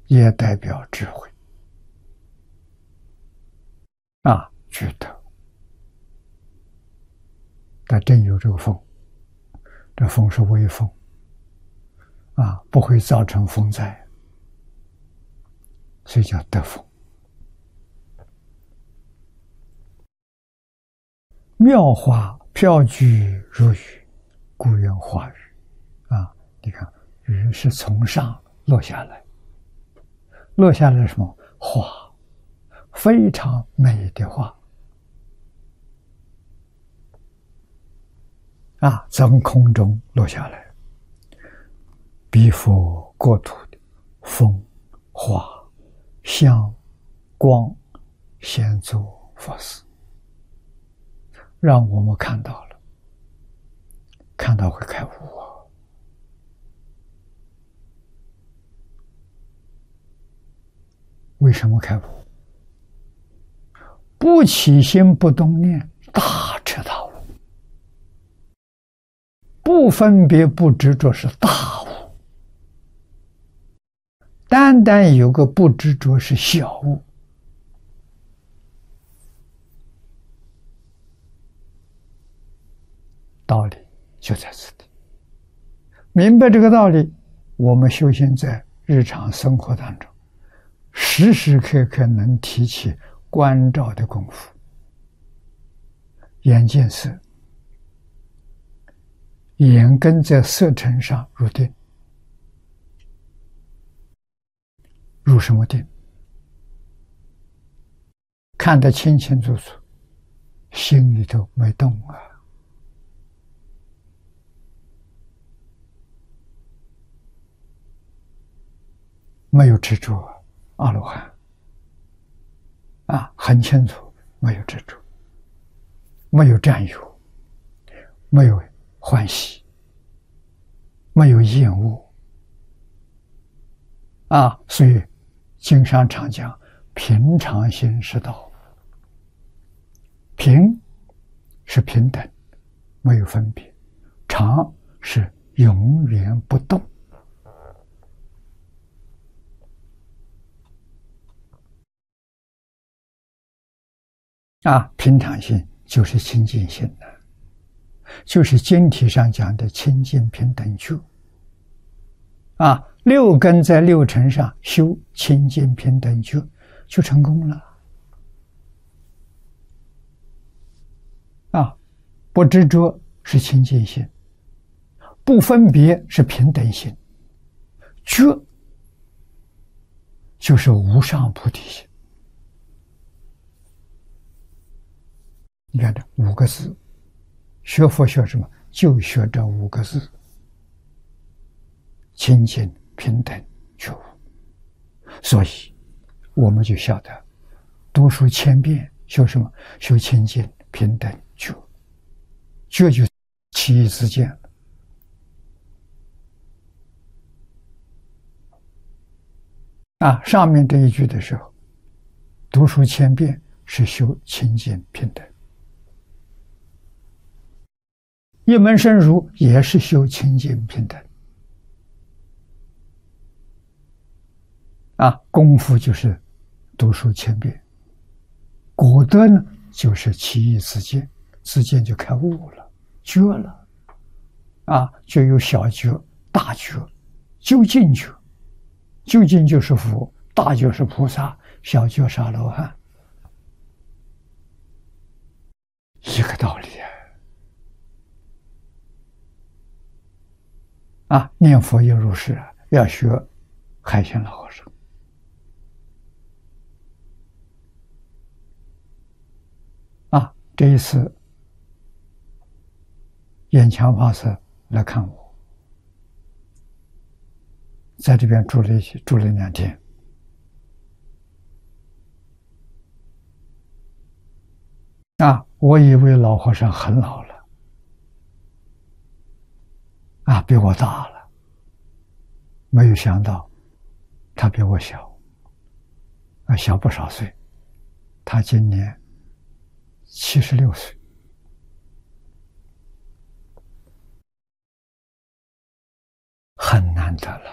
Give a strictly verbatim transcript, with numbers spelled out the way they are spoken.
也代表智慧啊，觉得它真有这个风，这风是微风啊，不会造成风灾，所以叫得风。妙花飘居如雨，故曰花雨啊。你看，雨是从上落下来，落下来什么花？非常美的花啊，从空中落下来，彼佛国土的风、花、香、光，现作佛事，让我们看到了，看到会开悟啊！为什么开悟？不起心不动念，大彻大悟；不分别不执着，是大悟。单单有个不执着，是小悟。道理就在此地。明白这个道理，我们修行在日常生活当中，时时刻刻能提起关照的功夫。眼见色，眼根在色尘上入定，入什么定？看得清清楚楚，心里头没动啊。没有执着，阿罗汉啊，很清楚，没有执着，没有占有，没有欢喜，没有厌恶啊，所以经上常讲平常心是道。平是平等，没有分别；常是永远不动。啊，平常心就是清净心的，就是经体上讲的清净平等觉。啊，六根在六尘上修清净平等觉，就成功了。啊，不执着是清净心，不分别是平等心，觉就是无上菩提心。你看这五个字，学佛学什么？就学这五个字：清净平等觉悟。所以我们就晓得，读书千遍修什么？修清净平等觉，觉就其义自见了。啊，上面这一句的时候，读书千遍是修清净平等。一门深入也是修清净平等啊，功夫就是读书千遍，果德呢就是其义自见，自见就开悟了，觉了啊，就有小觉、大觉、究竟觉，究竟就是佛，大觉是菩萨，小觉是阿罗汉，一个道理啊。啊，念佛要入世啊，要学海鲜老和尚啊。这一次，眼强法师来看我，在这边住了一住了两天。啊，我以为老和尚很老了。啊，比我大了，没有想到他比我小，啊，小不少岁。他今年七十六岁，很难得了。